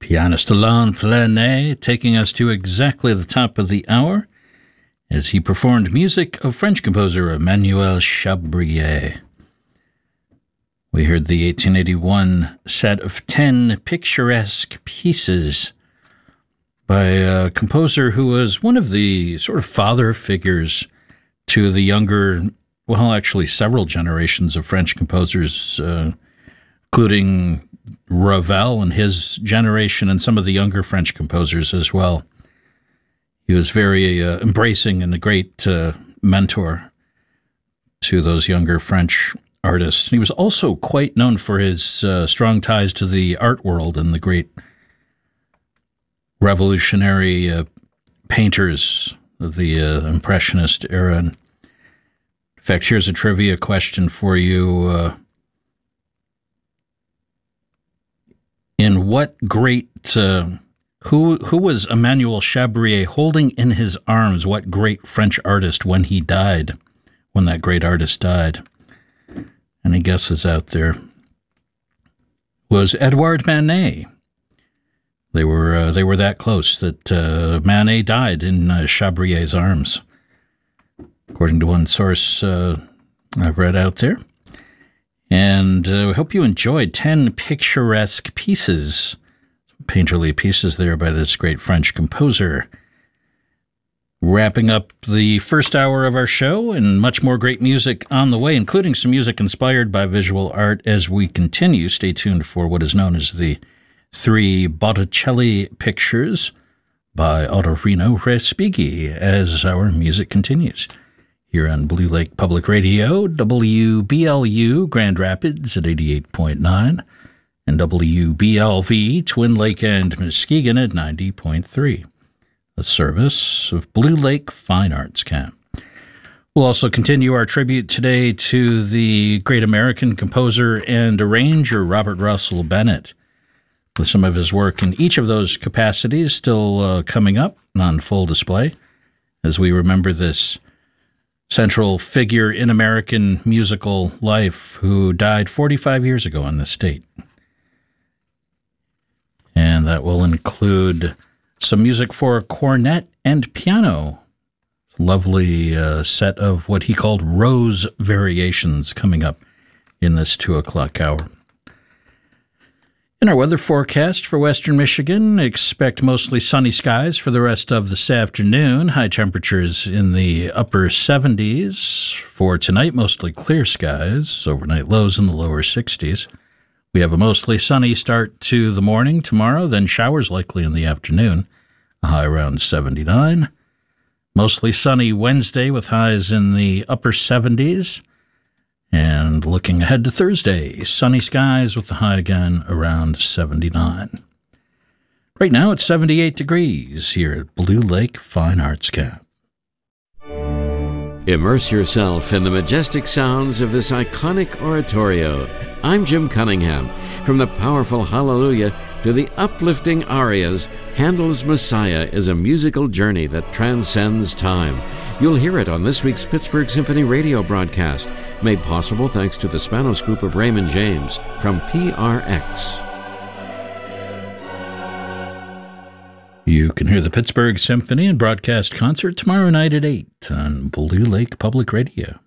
Pianist Alain Planet taking us to exactly the top of the hour as he performed music of French composer Emmanuel Chabrier. We heard the 1881 set of 10 picturesque pieces by a composer who was one of the sort of father figures to the younger, well, actually several generations of French composers, including Ravel and his generation and some of the younger French composers as well. He was very embracing and a great mentor to those younger French artists. He was also quite known for his strong ties to the art world and the great revolutionary painters of the Impressionist era. In fact, here's a trivia question for you. In what great... Who was Emmanuel Chabrier holding in his arms? What great French artist when he died, when that great artist died? Any guesses out there? Was Edouard Manet. They were that close that Manet died in Chabrier's arms, according to one source I've read out there. And I hope you enjoyed 10 picturesque pieces, painterly pieces there by this great French composer. Wrapping up the first hour of our show, and much more great music on the way, including some music inspired by visual art as we continue. Stay tuned for what is known as the 3 Botticelli pictures by Ottorino Respighi as our music continues. Here on Blue Lake Public Radio, WBLU Grand Rapids at 88.9, and WBLV Twin Lake and Muskegon at 90.3. A service of Blue Lake Fine Arts Camp. We'll also continue our tribute today to the great American composer and arranger Robert Russell Bennett, with some of his work in each of those capacities still coming up on full display as we remember this central figure in American musical life who died 45 years ago in this state. And that will include some music for cornet and piano. Lovely set of what he called Rose Variations coming up in this 2 o'clock hour. In our weather forecast for western Michigan, expect mostly sunny skies for the rest of this afternoon. High temperatures in the upper 70s. For tonight, mostly clear skies. Overnight lows in the lower 60s. We have a mostly sunny start to the morning tomorrow, then showers likely in the afternoon. A high around 79. Mostly sunny Wednesday with highs in the upper 70s. And looking ahead to Thursday, sunny skies with the high again around 79. Right now it's 78 degrees here at Blue Lake Fine Arts Camp. Immerse yourself in the majestic sounds of this iconic oratorio. I'm Jim Cunningham. From the powerful Hallelujah to the uplifting arias, Handel's Messiah is a musical journey that transcends time. You'll hear it on this week's Pittsburgh Symphony radio broadcast, made possible thanks to the Spanos Group of Raymond James from PRX. You can hear the Pittsburgh Symphony and broadcast concert tomorrow night at 8 on Blue Lake Public Radio.